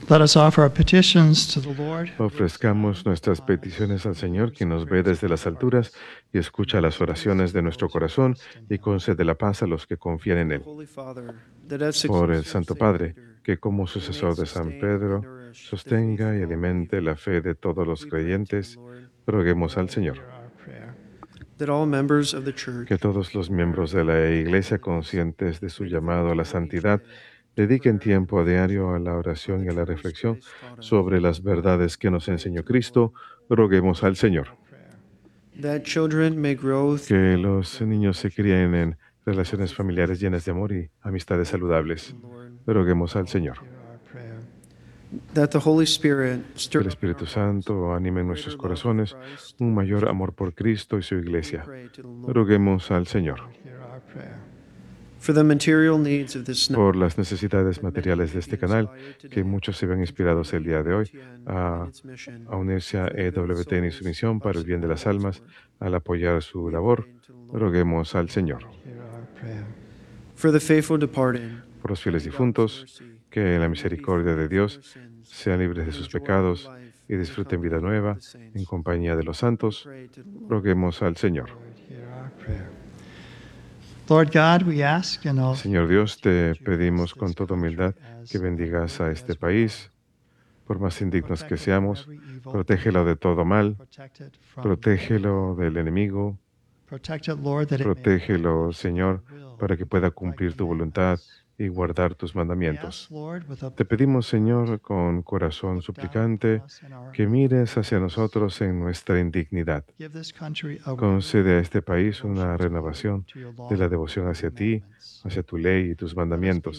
Let us offer our petitions to the Lord. Ofrezcamos nuestras peticiones al Señor, quien nos ve desde las alturas y escucha las oraciones de nuestro corazón y concede la paz a los que confían en Él. Por el Santo Padre, que como sucesor de San Pedro, sostenga y alimente la fe de todos los creyentes, roguemos al Señor. Hear our prayer. Que todos los miembros de la Iglesia, conscientes de su llamado a la santidad, dediquen tiempo a diario a la oración y a la reflexión sobre las verdades que nos enseñó Cristo, roguemos al Señor. Que los niños se críen en relaciones familiares llenas de amor y amistades saludables, roguemos al Señor. Hear our prayer. Que el Espíritu Santo anime en nuestros corazones un mayor amor por Cristo y su Iglesia, roguemos al Señor. Hear our prayer. Por las necesidades materiales de este canal, que muchos se ven inspirados el día de hoy a unirse a EWTN y su misión para el bien de las almas, al apoyar su labor, roguemos al Señor. Hear our prayer. Por los fieles difuntos, que en la misericordia de Dios sean libres de sus pecados y disfruten vida nueva en compañía de los santos, roguemos al Señor. Hear our prayer. Lord God, we ask in all Señor Dios, te pedimos con toda humildad que bendigas a este país, por más indignos que seamos, protégelo de todo mal, protect it from protégelo del enemigo, protect it, Lord, that it may protégelo, Señor, will para que pueda cumplir tu voluntad y guardar tus We ask, mandamientos. Lord, with a Te pedimos, Señor, con corazón suplicante, que mires hacia nosotros en nuestra indignidad. give this country a Concede a este país una renovación to your law de la devoción hacia ti, commandments. hacia tu ley y tus mandamientos.